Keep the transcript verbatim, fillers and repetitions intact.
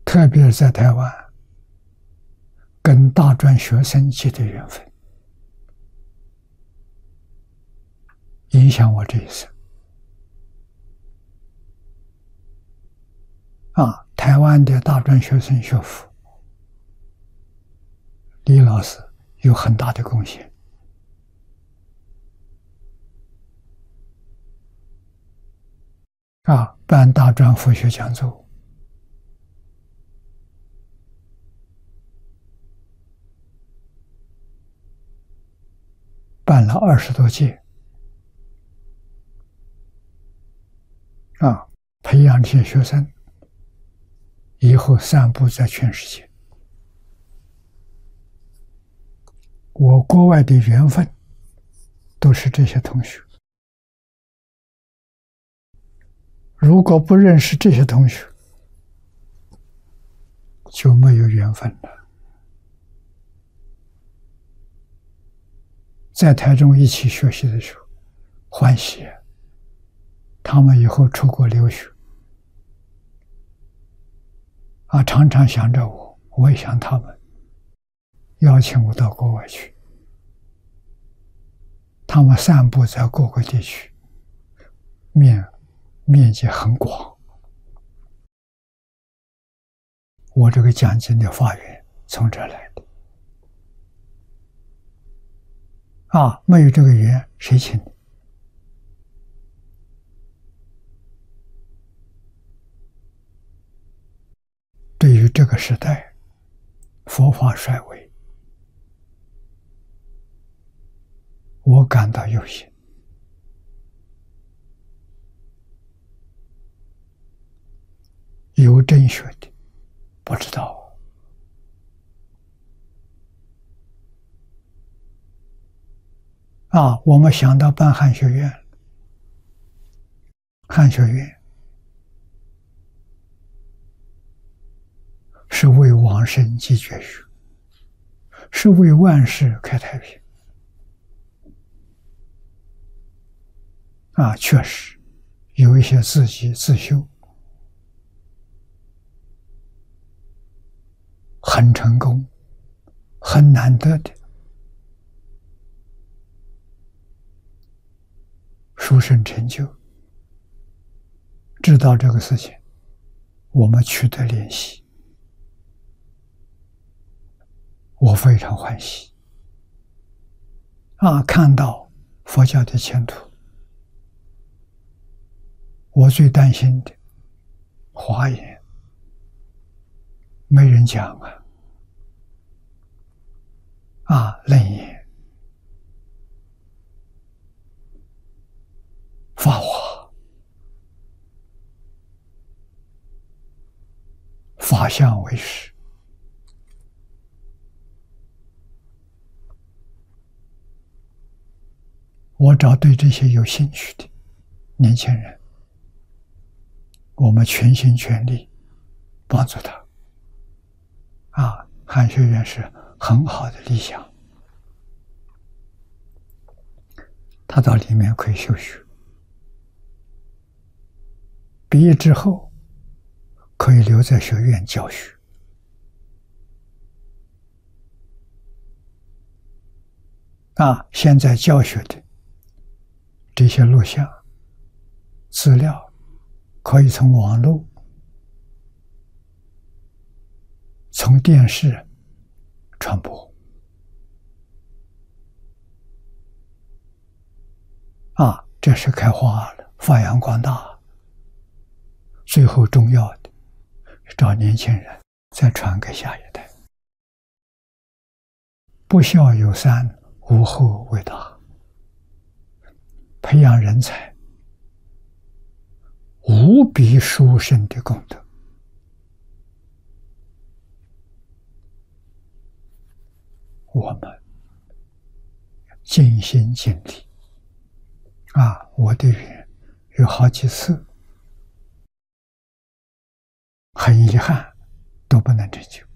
特别是在台湾，跟大专学生结的缘分，影响我这一生。啊，台湾的大专学生学府，李老师有很大的贡献。啊，办大专佛学讲座，办了二十多届。啊，培养这些学生，以后散布在全世界。我国外的缘分都是这些同学。如果不认识这些同学，就没有缘分了。在台中一起学习的时候，欢喜，他们以后出国留学，啊，常常想着我，我也想他们，邀请我到国外去。他们散布在各个地区，面面积很广。我这个讲经的发源从这儿来的。啊，没有这个缘，谁请你？对于这个时代，佛法衰微，我感到忧心。有真学的，不知道。啊，我们想到办汉学院，汉学院是为往生继绝学，是为万世开太平。啊，确实有一些自己自修很成功、很难得的殊胜成就，知道这个事情，我们取得联系，我非常欢喜。啊，看到佛教的前途。我最担心的华严没人讲啊，啊，楞严、法华、法相为实。我找对这些有兴趣的年轻人，我们全心全力帮助他。啊，汉学院是很好的理想，他到里面可以修学，毕业之后可以留在学院教学。啊，现在教学的这些录像资料可以从网络、从电视传播。啊，这是开花了，发扬光大。最后重要的，找年轻人再传给下一代。不孝有三，无后为大。培养人才，无比殊胜的功德。我们尽心尽力。啊，我的缘有好几次，很遗憾都不能成就。